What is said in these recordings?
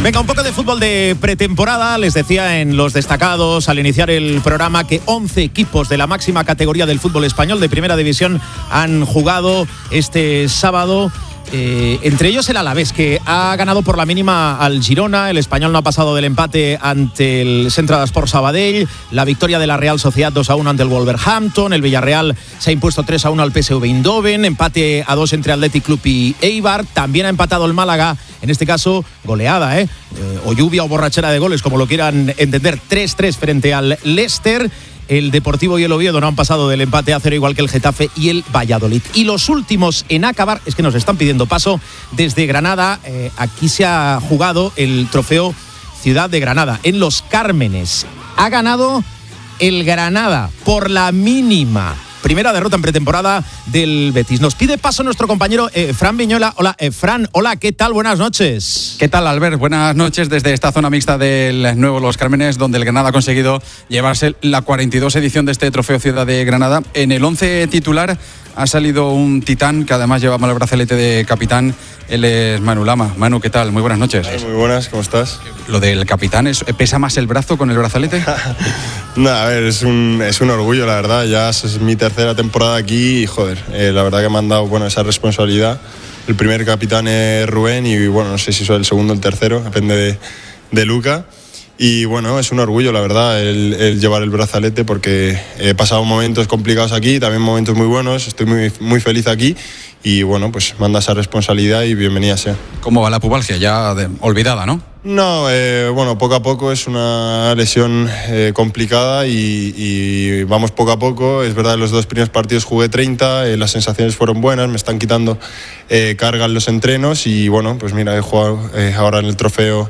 Venga, un poco de fútbol de pretemporada. Les decía en los destacados al iniciar el programa que 11 equipos de la máxima categoría del fútbol español de primera división han jugado este sábado. Entre ellos el Alavés, que ha ganado por la mínima al Girona. El Español no ha pasado del empate ante el Central Esport Sabadell. La victoria de la Real Sociedad 2-1 ante el Wolverhampton. El Villarreal se ha impuesto 3-1 al PSV Eindhoven. Empate a 2 entre Athletic Club y Eibar. También ha empatado el Málaga, en este caso goleada, o lluvia o borrachera de goles, como lo quieran entender, 3-3 frente al Leicester. El Deportivo y el Oviedo no han pasado del empate a 0, igual que el Getafe y el Valladolid. Y los últimos en acabar, es que nos están pidiendo paso desde Granada. Aquí se ha jugado el trofeo Ciudad de Granada, en Los Cármenes. Ha ganado el Granada por la mínima. Primera derrota en pretemporada del Betis. Nos pide paso nuestro compañero Fran Viñola. Hola, Fran. Hola, ¿qué tal? Buenas noches. ¿Qué tal, Albert? Buenas noches desde esta zona mixta del nuevo Los Cármenes, donde el Granada ha conseguido llevarse la 42 edición de este trofeo Ciudad de Granada. En el 11 titular ha salido un titán que además lleva el brazalete de capitán. Él es Manu Lama. Manu, ¿qué tal? Muy buenas noches. Muy buenas, ¿cómo estás? Lo del capitán, ¿pesa más el brazo con el brazalete? No, a ver, es un orgullo, la verdad. Ya es mi tercera temporada aquí y, joder, la verdad que me han dado esa responsabilidad. El primer capitán es Rubén y, bueno, no sé si soy el segundo o el tercero, depende de Luca. Y bueno, es un orgullo, la verdad, el llevar el brazalete, porque he pasado momentos complicados aquí, también momentos muy buenos, estoy muy feliz aquí y bueno, pues manda esa responsabilidad y bienvenida sea. ¿Cómo va la pubalgia? Ya olvidada, ¿no? No, bueno, poco a poco, es una lesión complicada y vamos poco a poco. Es verdad, en los 2 primeros partidos jugué 30, las sensaciones fueron buenas, me están quitando carga en los entrenos y bueno, pues mira, he jugado ahora en el trofeo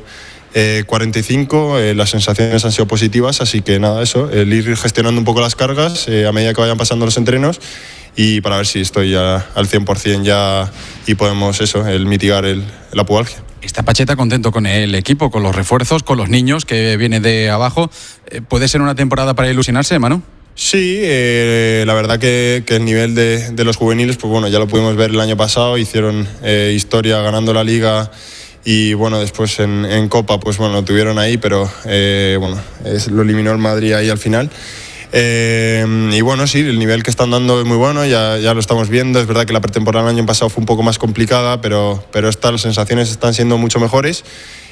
45, las sensaciones han sido positivas, así que nada, eso, el ir gestionando un poco las cargas a medida que vayan pasando los entrenos y para ver si estoy ya al 100% ya y podemos el mitigar la pubalgia. ¿Está Pacheta contento con el equipo, con los refuerzos, con los niños que viene de abajo? ¿Puede ser una temporada para ilusionarse, Manu? Sí, la verdad que el nivel de los juveniles, pues bueno, ya lo pudimos ver el año pasado, hicieron historia ganando la Liga. Y bueno, después en Copa, pues bueno, lo tuvieron ahí, pero bueno, lo eliminó el Madrid ahí al final. Y bueno, sí, el nivel que están dando es muy bueno, ya lo estamos viendo. Es verdad que la pretemporada del año pasado fue un poco más complicada, pero las sensaciones están siendo mucho mejores.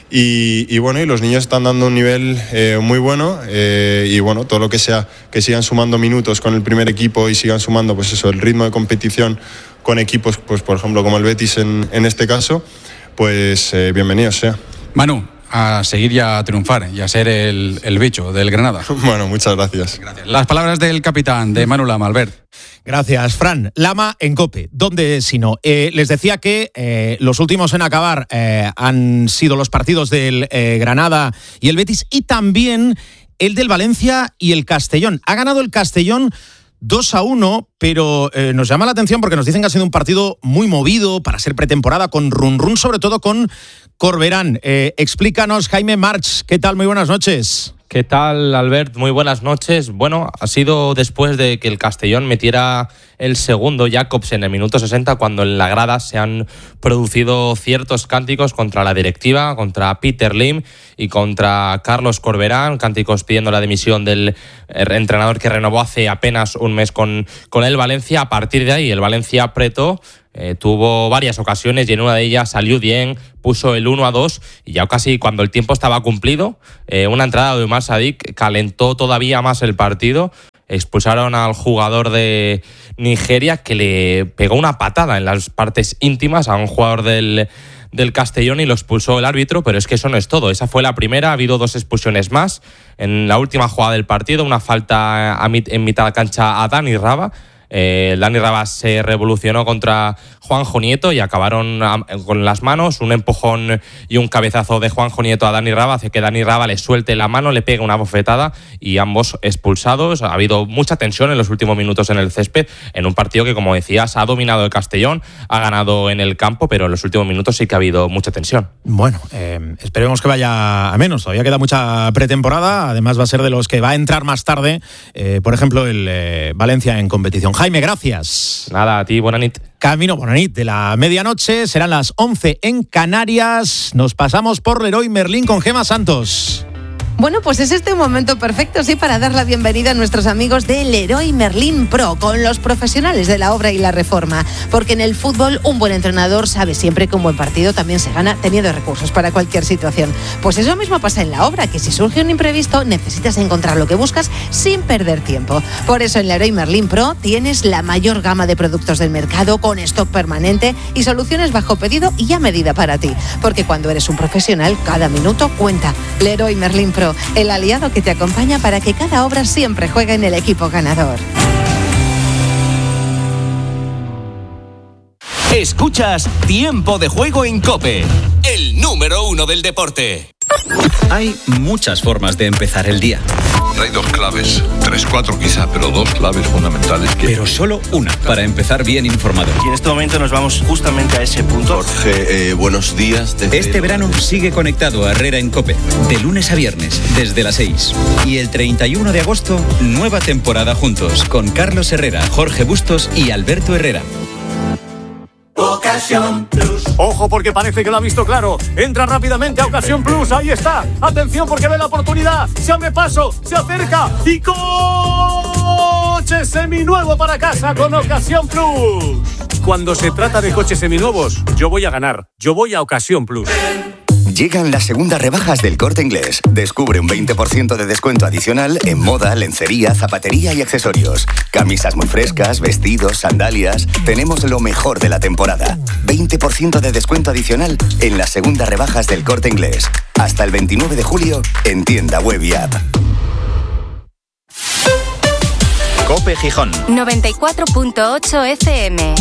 Y bueno, y los niños están dando un nivel muy bueno. Y bueno, todo lo que sea, que sigan sumando minutos con el primer equipo y sigan sumando, pues eso, el ritmo de competición con equipos, pues por ejemplo, como el Betis en este caso. Pues bienvenido sea. Manu, a seguir y a triunfar y a ser el bicho del Granada. Bueno, muchas gracias. Las palabras del capitán, de Manu Lama, Albert. Gracias, Fran. Lama en COPE. ¿Dónde si no? Les decía que los últimos en acabar han sido los partidos del Granada y el Betis y también el del Valencia y el Castellón. Ha ganado el Castellón 2-1, pero nos llama la atención porque nos dicen que ha sido un partido muy movido para ser pretemporada, con run, sobre todo con Corberán. Explícanos, Jaime March, ¿qué tal? Muy buenas noches. ¿Qué tal, Albert? Muy buenas noches. Bueno, ha sido después de que el Castellón metiera el segundo, Jacobs, en el minuto 60, cuando en la grada se han producido ciertos cánticos contra la directiva, contra Peter Lim y contra Carlos Corberán, cánticos pidiendo la dimisión del entrenador que renovó hace apenas un mes con el Valencia. A partir de ahí, el Valencia apretó. Tuvo varias ocasiones y en una de ellas salió bien, puso el 1-2 y ya casi cuando el tiempo estaba cumplido, una entrada de Umar Sadik calentó todavía más el partido. Expulsaron al jugador de Nigeria que le pegó una patada en las partes íntimas a un jugador del Castellón y lo expulsó el árbitro, pero es que eso no es todo. Esa fue la primera, ha habido 2 expulsiones más. En la última jugada del partido, una falta en mitad de cancha a Dani Raba. Dani Raba se revolucionó contra Juanjo Nieto y acabaron con las manos. Un empujón y un cabezazo de Juanjo Nieto a Dani Raba hace que Dani Raba le suelte la mano, le pegue una bofetada y ambos expulsados. Ha habido mucha tensión en los últimos minutos en el césped, en un partido que, como decías, ha dominado el Castellón, ha ganado en el campo, pero en los últimos minutos sí que ha habido mucha tensión. Bueno, esperemos que vaya a menos. Todavía queda mucha pretemporada. Además va a ser de los que va a entrar más tarde, por ejemplo, el Valencia en competición. Jaime, gracias. Nada, a ti, buena nit. Camino bonanit de la medianoche, serán las 11 en Canarias. Nos pasamos por Leroy Merlin con Gemma Santos. Bueno, pues es este un momento perfecto, sí, para dar la bienvenida a nuestros amigos de Leroy Merlin Pro, con los profesionales de la obra y la reforma. Porque en el fútbol, un buen entrenador sabe siempre que un buen partido también se gana teniendo recursos para cualquier situación. Pues eso mismo pasa en la obra, que si surge un imprevisto, necesitas encontrar lo que buscas sin perder tiempo. Por eso en Leroy Merlin Pro tienes la mayor gama de productos del mercado, con stock permanente y soluciones bajo pedido y a medida para ti. Porque cuando eres un profesional, cada minuto cuenta. Leroy Merlin Pro, el aliado que te acompaña para que cada obra siempre juegue en el equipo ganador. Escuchas Tiempo de Juego en COPE, el número 1 del deporte. Hay muchas formas de empezar el día. Hay 2 claves, 3, 4 quizá, pero 2 claves fundamentales. Pero solo una para empezar bien informado. Y en este momento nos vamos justamente a ese punto. Jorge, buenos días. Este verano sigue conectado a Herrera en COPE, de lunes a viernes, desde las 6. Y el 31 de agosto, nueva temporada juntos, con Carlos Herrera, Jorge Bustos y Alberto Herrera. Ocasión Plus. Ojo, porque parece que lo ha visto claro. Entra rápidamente a Ocasión Plus. Ahí está. Atención, porque ve la oportunidad. Se abre paso, se acerca y coche seminuevo para casa con Ocasión Plus. Cuando se trata de coches seminuevos, yo voy a ganar. Yo voy a Ocasión Plus. Llegan las segundas rebajas del Corte Inglés. Descubre un 20% de descuento adicional en moda, lencería, zapatería y accesorios. Camisas muy frescas, vestidos, sandalias. Tenemos lo mejor de la temporada. 20% de descuento adicional en las segundas rebajas del Corte Inglés. Hasta el 29 de julio en tienda web y app. COPE Gijón 94.8 FM.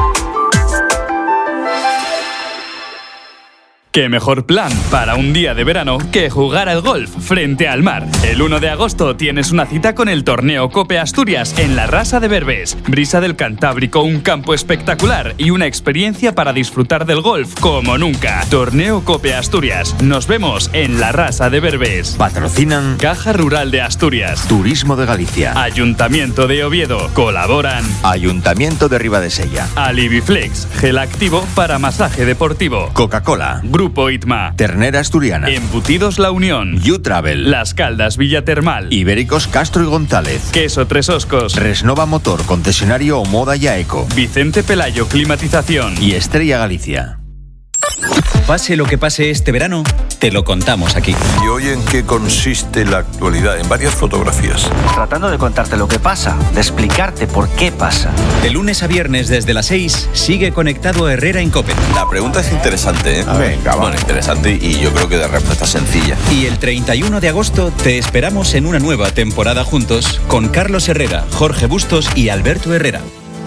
¿Qué mejor plan para un día de verano que jugar al golf frente al mar? El 1 de agosto tienes una cita con el torneo COPE Asturias en la Rasa de Berbés. Brisa del Cantábrico, un campo espectacular y una experiencia para disfrutar del golf como nunca. Torneo COPE Asturias. Nos vemos en la Rasa de Berbés. Patrocinan Caja Rural de Asturias, Turismo de Galicia, Ayuntamiento de Oviedo. Colaboran Ayuntamiento de Ribadesella, Aliviflex, gel activo para masaje deportivo, Coca-Cola, Grupo Itma, Ternera Asturiana, Embutidos La Unión, U-Travel, Las Caldas Villa Termal, Ibéricos Castro y González, Queso Tres Oscos, Resnova Motor, concesionario Moda y Eco, Vicente Pelayo Climatización y Estrella Galicia. Pase lo que pase este verano, te lo contamos aquí. ¿Y hoy en qué consiste la actualidad? En varias fotografías. Tratando de contarte lo que pasa, de explicarte por qué pasa. De lunes a viernes desde las 6, sigue conectado a Herrera en COPE. La pregunta es interesante, ¿eh? Venga, va. Bueno, interesante y yo creo que de respuesta sencilla. Y el 31 de agosto te esperamos en una nueva temporada juntos con Carlos Herrera, Jorge Bustos y Alberto Herrera.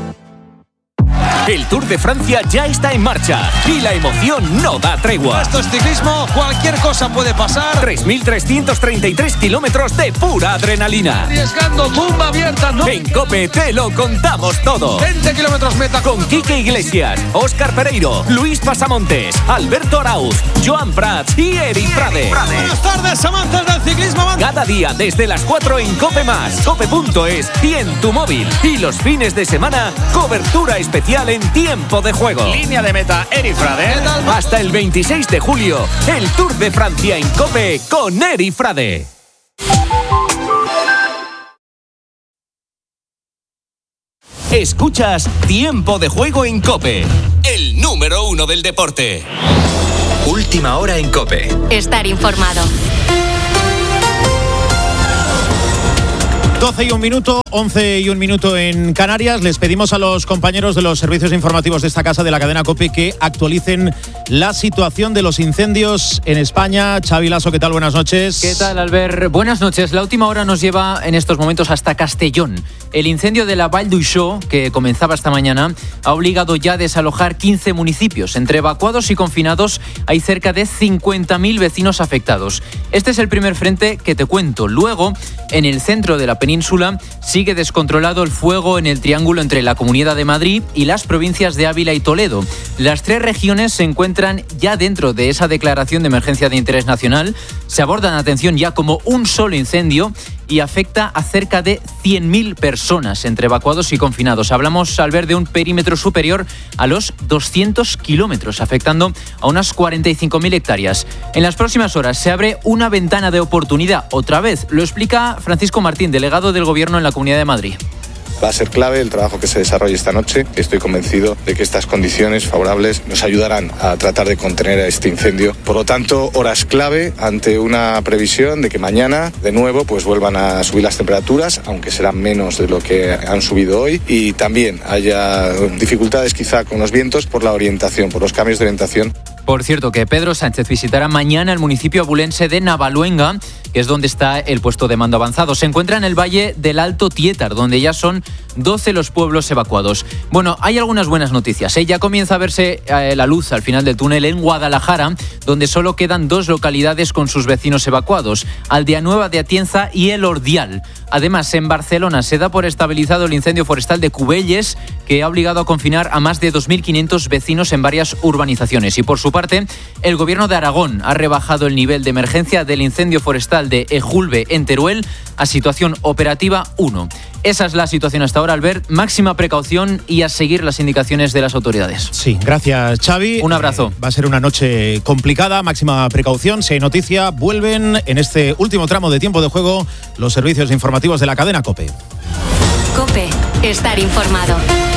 El Tour de Francia ya está en marcha y la emoción no da tregua. Esto es ciclismo, cualquier cosa puede pasar. 3.333 kilómetros de pura adrenalina. Arriesgando, tumba abierta, ¿no? En COPE te lo contamos todo. 20 kilómetros meta. Con Quique Iglesias, Óscar Pereiro, Luis Pasamontes, Alberto Arauz, Joan Prats y Eric Frade. Buenas tardes, amantes del ciclismo. Cada día desde las 4 en COPE+, COPE.es y en tu móvil. Y los fines de semana, cobertura especial en Tiempo de Juego. Línea de meta, Eric Frade. Hasta el 26 de julio, el Tour de Francia en COPE con Eric Frade. Escuchas Tiempo de Juego en COPE, el número 1 del deporte. Última hora en COPE. Estar informado. 12 y un minuto, 11 y un minuto en Canarias. Les pedimos a los compañeros de los servicios informativos de esta casa, de la cadena COPE, que actualicen la situación de los incendios en España. Xavi Lasso, ¿qué tal? Buenas noches. ¿Qué tal, Albert? Buenas noches. La última hora nos lleva en estos momentos hasta Castellón. El incendio de la Vall d'Uixó, que comenzaba esta mañana, ha obligado ya a desalojar 15 municipios. Entre evacuados y confinados hay cerca de 50.000 vecinos afectados. Este es el primer frente que te cuento. Luego, en el centro de la península, sigue descontrolado el fuego en el triángulo entre la Comunidad de Madrid y las provincias de Ávila y Toledo. Las tres regiones se encuentran ya dentro de esa declaración de emergencia de interés nacional. Se abordan, atención, ya como un solo incendio y afecta a cerca de 100.000 personas entre evacuados y confinados. Hablamos, Albert, de un perímetro superior a los 200 kilómetros, afectando a unas 45.000 hectáreas. En las próximas horas se abre una ventana de oportunidad otra vez. Lo explica Francisco Martín, delegado del Gobierno en la Comunidad de Madrid. Va a ser clave el trabajo que se desarrolle esta noche. Estoy convencido de que estas condiciones favorables nos ayudarán a tratar de contener a este incendio. Por lo tanto, horas clave ante una previsión de que mañana, de nuevo, pues vuelvan a subir las temperaturas, aunque serán menos de lo que han subido hoy, y también haya dificultades quizá con los vientos por la orientación, por los cambios de orientación. Por cierto, que Pedro Sánchez visitará mañana el municipio abulense de Navaluenga, que es donde está el puesto de mando avanzado. Se encuentra en el valle del Alto Tietar, donde ya son 12 los pueblos evacuados. Bueno, hay algunas buenas noticias. Ya comienza a verse la luz al final del túnel en Guadalajara, donde solo quedan 2 localidades con sus vecinos evacuados, Aldea Nueva de Atienza y El Ordial. Además, en Barcelona se da por estabilizado el incendio forestal de Cubelles, que ha obligado a confinar a más de 2.500 vecinos en varias urbanizaciones. Y por su parte, el Gobierno de Aragón ha rebajado el nivel de emergencia del incendio forestal de Ejulbe en Teruel a situación operativa 1. Esa es la situación hasta ahora, Albert. Máxima precaución y a seguir las indicaciones de las autoridades. Sí, gracias, Xavi. Un abrazo. Va a ser una noche complicada, máxima precaución. Si hay noticia, vuelven en este último tramo de tiempo de juego los servicios informativos de la cadena COPE. COPE, estar informado.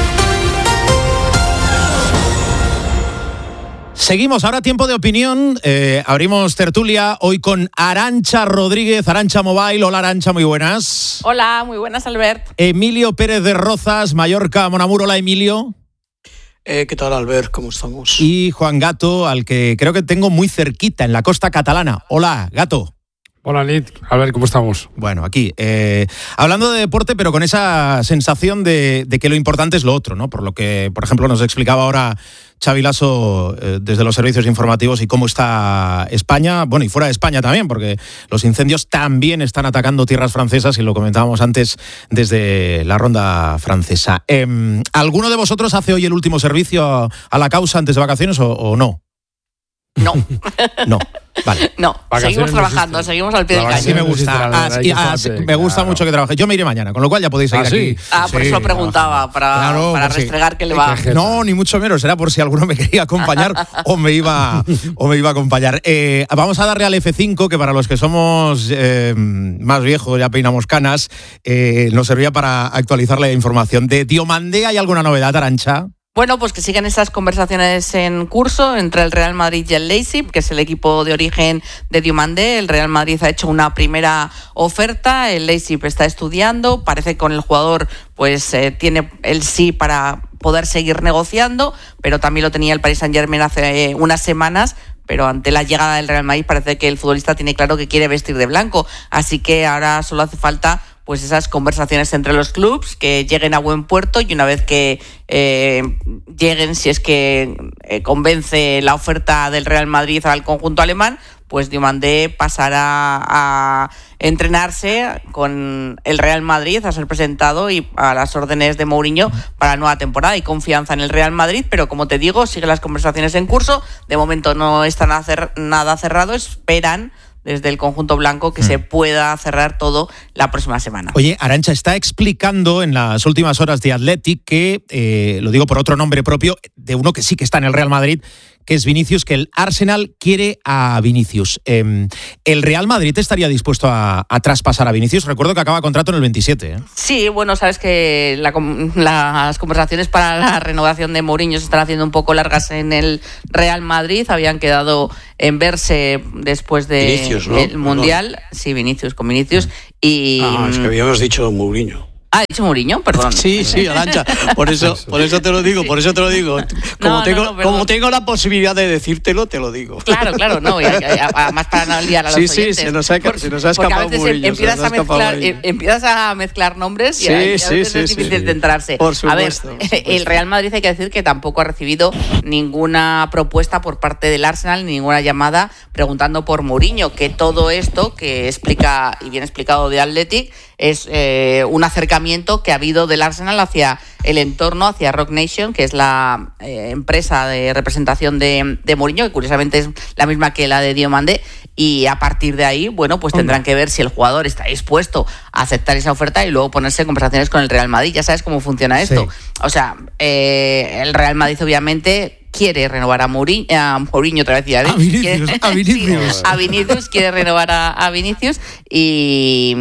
Seguimos, ahora tiempo de opinión. Abrimos tertulia hoy con Arantxa Rodríguez, Arantxa Mobile. Hola, Arantxa, muy buenas. Hola, muy buenas, Albert. Emilio Pérez de Rozas, Mallorca, Mon Amour. Hola, Emilio. ¿Qué tal, Albert? ¿Cómo estamos? Y Juan Gato, al que creo que tengo muy cerquita, en la costa catalana. Hola, Gato. Hola, Nit. A ver, ¿cómo estamos? Bueno, aquí, hablando de deporte, pero con esa sensación de que lo importante es lo otro, ¿no? Por lo que, por ejemplo, nos explicaba ahora Xavi Lasso desde los servicios informativos y cómo está España, bueno, y fuera de España también, porque los incendios también están atacando tierras francesas y lo comentábamos antes desde la ronda francesa. ¿Alguno de vosotros hace hoy el último servicio a la causa antes de vacaciones o no? No. No, vale. No, seguimos trabajando, seguimos al pie del cañón. Así me gusta. Me gusta mucho que trabaje. Yo me iré mañana, con lo cual ya podéis seguir aquí. Por eso lo preguntaba, para restregar que le va. No, ni mucho menos. Era por si alguno me quería acompañar o me iba a acompañar. Vamos a darle al F5, que para los que somos más viejos, ya peinamos canas, nos servía para actualizar la información. ¿De Diomandé hay alguna novedad, Arantxa? Bueno, pues que siguen esas conversaciones en curso entre el Real Madrid y el Leipzig, que es el equipo de origen de Diomandé. El Real Madrid ha hecho una primera oferta, el Leipzig está estudiando, parece que con el jugador pues tiene el sí para poder seguir negociando, pero también lo tenía el Paris Saint-Germain hace unas semanas. Pero ante la llegada del Real Madrid parece que el futbolista tiene claro que quiere vestir de blanco, así que ahora solo hace falta pues esas conversaciones entre los clubes que lleguen a buen puerto, y una vez que lleguen, si es que convence la oferta del Real Madrid al conjunto alemán, pues Diomandé pasará a entrenarse con el Real Madrid, a ser presentado y a las órdenes de Mourinho para la nueva temporada. Hay confianza en el Real Madrid, pero como te digo, siguen las conversaciones en curso. De momento no está nada cerrado, esperan desde el conjunto blanco que se pueda cerrar todo la próxima semana. Oye, Arantxa está explicando en las últimas horas de Athletic que, lo digo por otro nombre propio, de uno que sí que está en el Real Madrid, que es Vinicius, que el Arsenal quiere a Vinicius. ¿El Real Madrid estaría dispuesto a traspasar a Vinicius? Recuerdo que acaba contrato en el 27. Sí, bueno, sabes que las conversaciones para la renovación de Mourinho se están haciendo un poco largas en el Real Madrid. Habían quedado en verse después del Mundial. Sí, Vinicius, con Vinicius. Y es que habíamos dicho Mourinho. ¿Ha dicho Mourinho? Perdón. Sí, Arantxa, por eso te lo digo. Como tengo la posibilidad de decírtelo, te lo digo. Claro, no, y además para no liar a los oyentes. Sí, se nos ha escapado Mourinho. Empiezas a mezclar nombres y a veces es difícil de enterarse. Por supuesto. A ver, el Real Madrid, hay que decir que tampoco ha recibido ninguna propuesta por parte del Arsenal, ni ninguna llamada preguntando por Mourinho, que todo esto que explica y bien explicado de Athletic es un acercamiento comportamiento que ha habido del Arsenal hacia el entorno, hacia Rock Nation, que es la empresa de representación de Mourinho, que curiosamente es la misma que la de Diomandé, y a partir de ahí, bueno, pues tendrán que ver si el jugador está dispuesto a aceptar esa oferta y luego ponerse en conversaciones con el Real Madrid. Ya sabes cómo funciona esto. Sí. O sea, el Real Madrid obviamente quiere renovar a Mourinho, otra vez, a Vinicius, quiere renovar a Vinicius y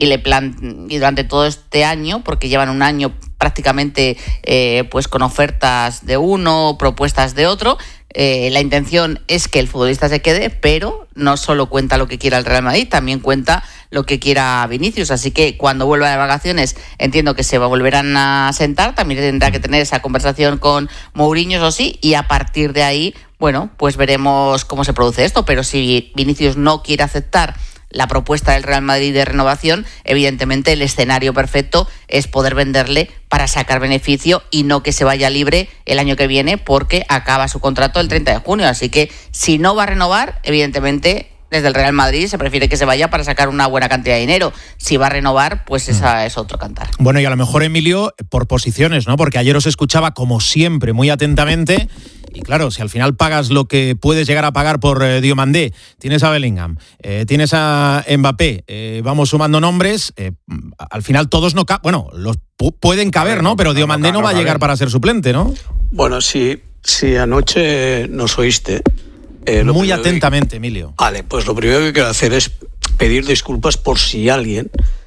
durante todo este año, porque llevan un año prácticamente pues con ofertas de uno, propuestas de otro. La intención es que el futbolista se quede, pero no solo cuenta lo que quiera el Real Madrid, también cuenta lo que quiera Vinicius. Así que cuando vuelva de vacaciones entiendo que se volverán a sentar, también tendrá que tener esa conversación con Mourinho, eso sí, y a partir de ahí, bueno, pues veremos cómo se produce esto. Pero si Vinicius no quiere aceptar la propuesta del Real Madrid de renovación, evidentemente el escenario perfecto es poder venderle para sacar beneficio y no que se vaya libre el año que viene, porque acaba su contrato el 30 de junio. Así que si no va a renovar, evidentemente desde el Real Madrid se prefiere que se vaya para sacar una buena cantidad de dinero. Si va a renovar, pues esa es otro cantar. Bueno, y a lo mejor, Emilio, por posiciones, ¿no? Porque ayer os escuchaba, como siempre, muy atentamente. Y claro, si al final pagas lo que puedes llegar a pagar por Diomandé, tienes a Bellingham, tienes a Mbappé, vamos sumando nombres, al final todos no bueno, los pueden caber, ¿no? Pero Diomandé no va a llegar para ser suplente, ¿no? Bueno, si anoche nos oíste... muy atentamente, Emilio. Vale, pues lo primero que quiero hacer es pedir disculpas por si alguien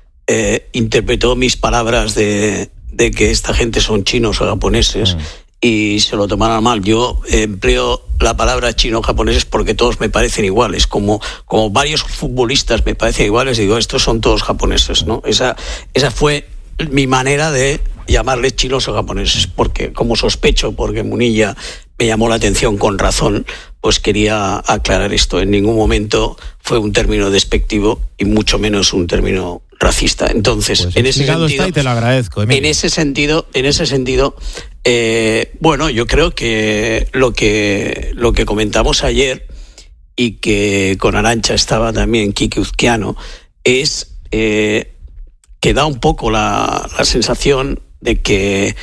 interpretó mis palabras de que esta gente son chinos o japoneses y se lo tomaran mal. Yo empleo la palabra chino-japoneses porque todos me parecen iguales, como varios futbolistas me parecen iguales, digo, estos son todos japoneses, ¿no? Esa fue mi manera de llamarles chinos o japoneses, porque como sospecho, porque Munilla me llamó la atención con razón, pues quería aclarar esto. En ningún momento fue un término despectivo y mucho menos un término racista. Entonces, pues en ese sentido, está y te lo agradezco, Emilio. En ese sentido, bueno, yo creo que lo que comentamos ayer y que con Arantxa estaba también Quique Uzquiano es que da un poco la sensación de que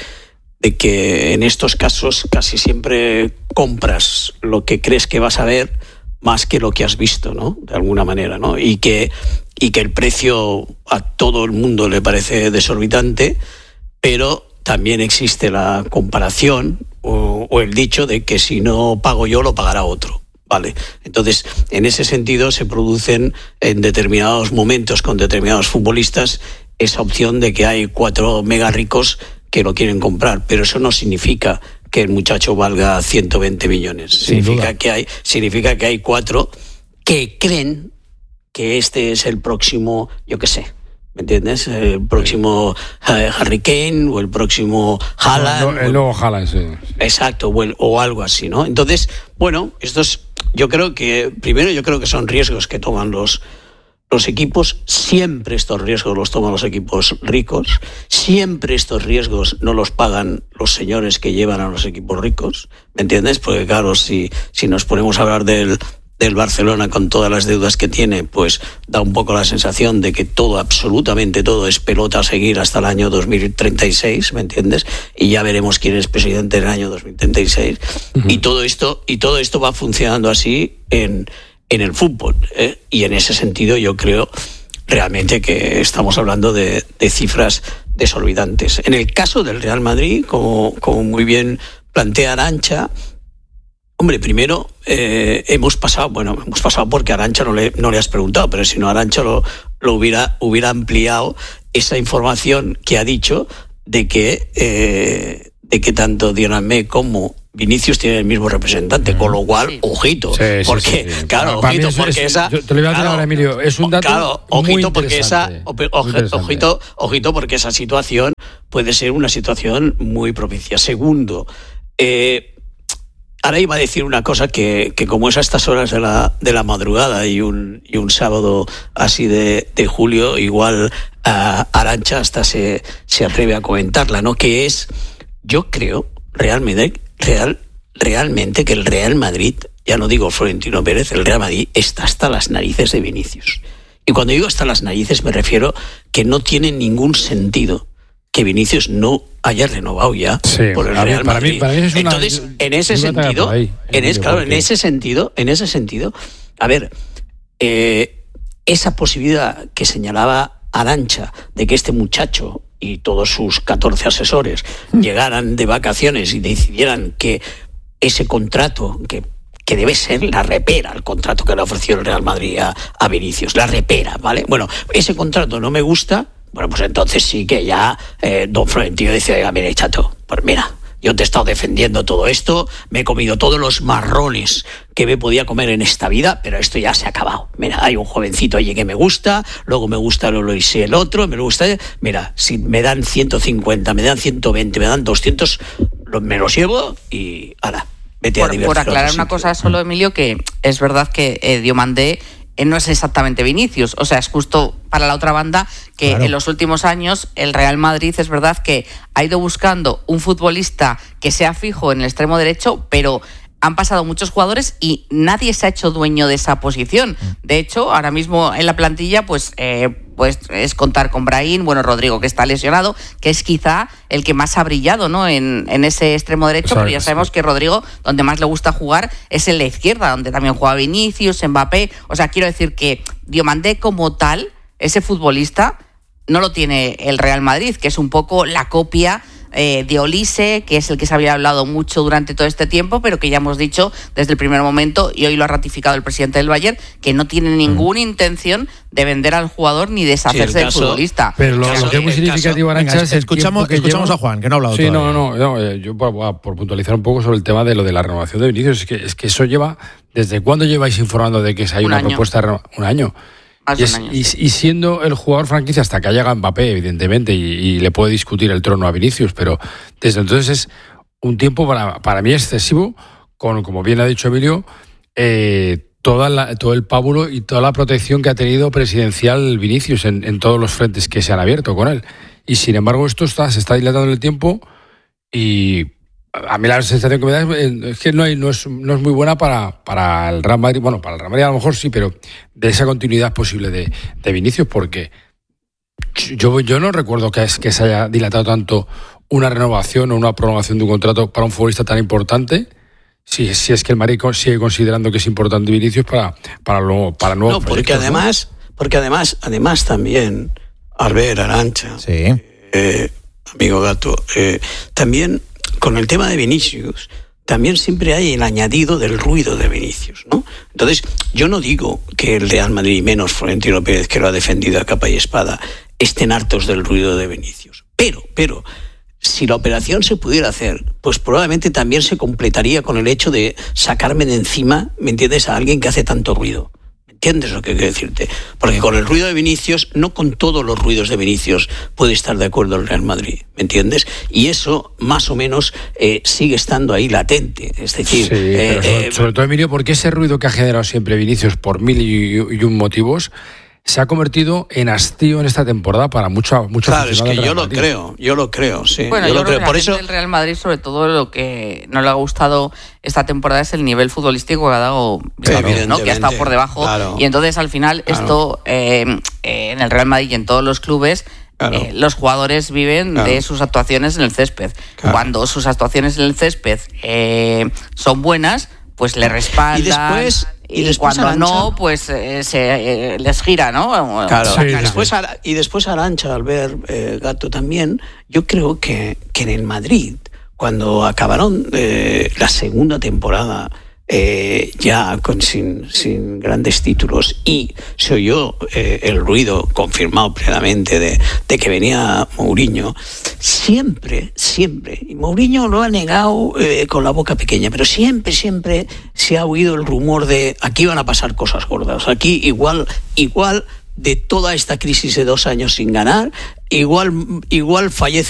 en estos casos casi siempre compras lo que crees que vas a ver más que lo que has visto, ¿no? De alguna manera, ¿no? Y que el precio a todo el mundo le parece desorbitante, pero también existe la comparación o el dicho de que si no pago yo, lo pagará otro. Vale. Entonces, en ese sentido se producen en determinados momentos con determinados futbolistas esa opción de que hay 4 mega ricos que lo quieren comprar, pero eso no significa que el muchacho valga 120 millones. Significa que hay 4 que creen que este es el próximo, yo qué sé, ¿me entiendes? El próximo Harry Kane o el próximo Haaland. El nuevo Haaland, sí. Exacto, o algo así, ¿no? Entonces, bueno, yo creo que son riesgos que toman los equipos. Siempre estos riesgos los toman los equipos ricos, siempre estos riesgos no los pagan los señores que llevan a los equipos ricos, ¿me entiendes? Porque claro, si nos ponemos a hablar del Barcelona con todas las deudas que tiene, pues da un poco la sensación de que todo, absolutamente todo, es pelota a seguir hasta el año 2036, ¿me entiendes? Y ya veremos quién es presidente en el año 2036. Uh-huh. Y todo esto va funcionando así en el fútbol, y en ese sentido yo creo realmente que estamos hablando de cifras desorbitantes. En el caso del Real Madrid, como muy bien plantea Arantxa, hombre, primero hemos pasado porque a Arantxa no le has preguntado, pero si no, Arantxa lo hubiera ampliado esa información que ha dicho de que tanto Diomandé como Vinicius tiene el mismo representante, con lo cual, ojito, porque claro, ojito, porque esa, yo te lo voy a decir ahora, Emilio, es un dato, claro, ojito, porque ojito, porque esa situación puede ser una situación muy propicia. Segundo, ahora iba a decir una cosa que como es a estas horas de la madrugada y un sábado así de julio, igual Arantxa hasta se atreve a comentarla, ¿no? Que es, yo creo realmente que el Real Madrid, ya no digo Florentino Pérez, el Real Madrid está hasta las narices de Vinicius. Y cuando digo hasta las narices me refiero que no tiene ningún sentido que Vinicius no haya renovado ya por el Real Madrid. Para mí es una, entonces, en ese sentido, en ese sentido, a ver, esa posibilidad que señalaba Arantxa de que este muchacho y todos sus 14 asesores llegaran de vacaciones y decidieran que ese contrato que debe ser la repera, el contrato que le ofreció el Real Madrid a Vinicius, la repera, ¿vale? Bueno, ese contrato no me gusta, bueno, pues entonces sí que ya don Florentino dice, oiga, mire, chato, pues mira, yo te he estado defendiendo todo esto, me he comido todos los marrones que me podía comer en esta vida, pero esto ya se ha acabado. Mira, hay un jovencito allí que me gusta, luego me gusta el otro, me gusta... Mira, si me dan 150, me dan 120, me dan 200, me los llevo y... ¡hala! Por aclarar una cosa solo, Emilio, que es verdad que Diomandé no es exactamente Vinicius, o sea, es justo para la otra banda que claro. En los últimos años el Real Madrid es verdad que ha ido buscando un futbolista que sea fijo en el extremo derecho, pero han pasado muchos jugadores y nadie se ha hecho dueño de esa posición. De hecho, ahora mismo en la plantilla, pues es contar con Brahim, bueno, Rodrigo, que está lesionado, que es quizá el que más ha brillado, ¿no? En ese extremo derecho, pero ya sabemos que Rodrigo, donde más le gusta jugar, es en la izquierda, donde también juega Vinicius, Mbappé. O sea, quiero decir que Diomandé como tal, ese futbolista, no lo tiene el Real Madrid, que es un poco la copia de Olise, que es el que se había hablado mucho durante todo este tiempo, pero que ya hemos dicho desde el primer momento, y hoy lo ha ratificado el presidente del Bayern, que no tiene ninguna intención de vender al jugador ni deshacerse del futbolista. Pero lo que es muy significativo, Arantxa, es escuchamos a Juan, que no ha hablado sí, todavía. Yo por puntualizar un poco sobre el tema de lo de la renovación de Vinicius, es que eso lleva... ¿Desde cuándo lleváis informando de que hay una propuesta de un año? Y siendo el jugador franquicia hasta que llega Mbappé, evidentemente, y le puede discutir el trono a Vinicius, pero desde entonces es un tiempo para mí excesivo, como bien ha dicho Emilio, todo el pábulo y toda la protección que ha tenido presidencial Vinicius en todos los frentes que se han abierto con él. Y sin embargo esto se está dilatando en el tiempo y... A mí la sensación que me da es que no es muy buena para el Real Madrid. Bueno, para el Real Madrid a lo mejor sí, pero de esa continuidad posible de Vinicius, porque yo no recuerdo que se haya dilatado tanto una renovación o una prolongación de un contrato para un futbolista tan importante. Si es que el Madrid sigue considerando que es importante Vinicius para nuevos proyectos. Porque además también, Albert, Arantxa, amigo Gato, también... Con el tema de Vinicius, también siempre hay el añadido del ruido de Vinicius, ¿no? Entonces, yo no digo que el Real Madrid, menos Florentino Pérez, que lo ha defendido a capa y espada, estén hartos del ruido de Vinicius. Pero, si la operación se pudiera hacer, pues probablemente también se completaría con el hecho de sacarme de encima, ¿me entiendes?, a alguien que hace tanto ruido. ¿Entiendes lo que quiero decirte? Porque con el ruido de Vinicius, no con todos los ruidos de Vinicius puede estar de acuerdo el Real Madrid, ¿me entiendes? Y eso, más o menos, sigue estando ahí latente. Es decir... Sí, pero sobre todo, Emilio, porque ese ruido que ha generado siempre Vinicius por mil y un motivos se ha convertido en hastío en esta temporada para muchos claro, es que yo lo creo, sí. Bueno, yo creo que por eso el Real Madrid, sobre todo, lo que no le ha gustado esta temporada es el nivel futbolístico que ha dado, ¿no? Que ha estado por debajo. Claro. Y entonces, al final, esto en el Real Madrid y en todos los clubes, los jugadores viven de sus actuaciones en el césped. Cuando sus actuaciones en el césped son buenas, pues le respaldan. Y después cuando Arantxa, no, pues se les gira, ¿no? Claro. Sí. Y después Arantxa, al ver Gato también, yo creo que en el Madrid, cuando acabaron la segunda temporada, ya sin grandes títulos, y se oyó el ruido confirmado plenamente de que venía Mourinho, siempre, y Mourinho lo ha negado con la boca pequeña, pero siempre se ha oído el rumor de aquí van a pasar cosas gordas, aquí igual de toda esta crisis de 2 años sin ganar, igual fallece